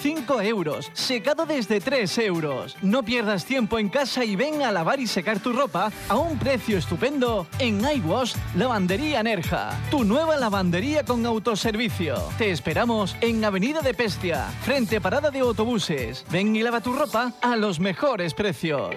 5 euros. Secado desde 3 euros. No pierdas tiempo en casa y ven a lavar y secar tu ropa a un precio estupendo en iWash Lavandería Nerja. Tu nueva lavandería con autoservicio. Te esperamos en Avenida de Pestia, frente a parada de autobuses. Ven y lava tu ropa a los mejores precios.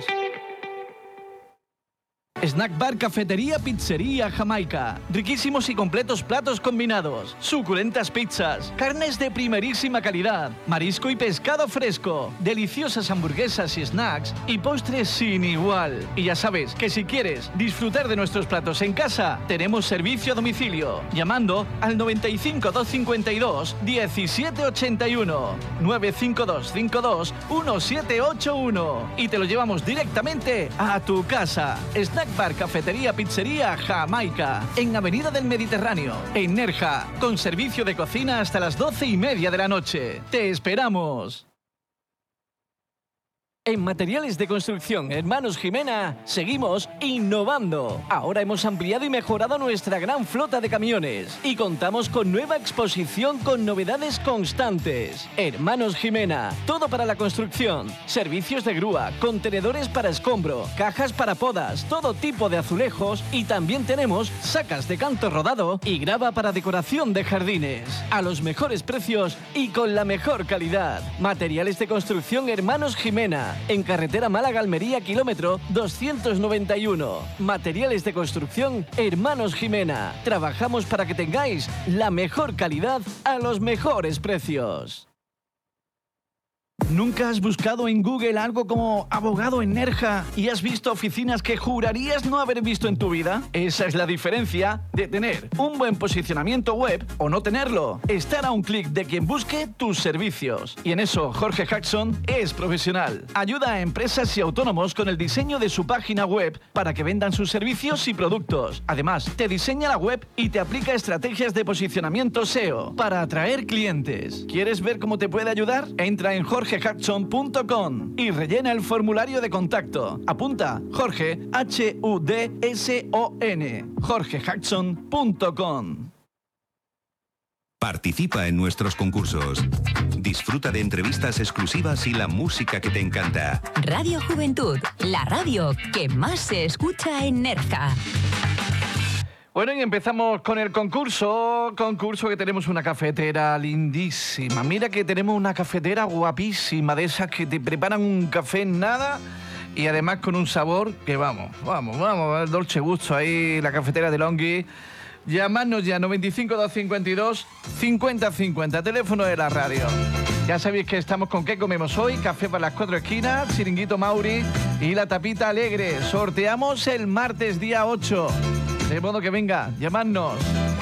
Snack Bar, Cafetería, Pizzería Jamaica. Riquísimos y completos platos combinados. Suculentas pizzas. Carnes de primerísima calidad. Marisco y pescado fresco. Deliciosas hamburguesas y snacks. Y postres sin igual. Y ya sabes que si quieres disfrutar de nuestros platos en casa, tenemos servicio a domicilio. Llamando al 95 252 1781. 952 52 1781. Y te lo llevamos directamente a tu casa. Snack Bar, Cafetería, Pizzería Jamaica, en Avenida del Mediterráneo, en Nerja, con servicio de cocina hasta las 12:30 de la noche. ¡Te esperamos! En Materiales de Construcción Hermanos Jimena seguimos innovando. Ahora hemos ampliado y mejorado nuestra gran flota de camiones y contamos con nueva exposición con novedades constantes. Hermanos Jimena, todo para la construcción. Servicios de grúa, contenedores para escombro, cajas para podas, todo tipo de azulejos y también tenemos sacas de canto rodado y grava para decoración de jardines. A los mejores precios y con la mejor calidad. Materiales de Construcción Hermanos Jimena. En carretera Málaga-Almería, kilómetro 291. Materiales de Construcción Hermanos Jimena. Trabajamos para que tengáis la mejor calidad a los mejores precios. ¿Nunca has buscado en Google algo como abogado en Nerja y has visto oficinas que jurarías no haber visto en tu vida? Esa es la diferencia de tener un buen posicionamiento web o no tenerlo. Estar a un clic de quien busque tus servicios. Y en eso Jorge Jackson es profesional. Ayuda a empresas y autónomos con el diseño de su página web para que vendan sus servicios y productos. Además, te diseña la web y te aplica estrategias de posicionamiento SEO para atraer clientes. ¿Quieres ver cómo te puede ayudar? Entra en jorgehudson.com y rellena el formulario de contacto. Apunta Jorge, H-U-D-S-O-N, jorgehudson.com. Participa en nuestros concursos. Disfruta de entrevistas exclusivas y la música que te encanta. Radio Juventud, la radio que más se escucha en Nerja. Bueno, y empezamos con el concurso que tenemos una cafetera lindísima. Mira que tenemos una cafetera guapísima, de esas que te preparan un café en nada y además con un sabor que vamos, el dolce gusto ahí, la cafetera de Longhi. Llamadnos ya, 95 252 5050, teléfono de la radio. Ya sabéis que estamos con ¿Qué comemos hoy? Café para las 4 esquinas, Chiringuito Mauri y la tapita alegre. Sorteamos el martes día 8. De modo que venga, llamadnos.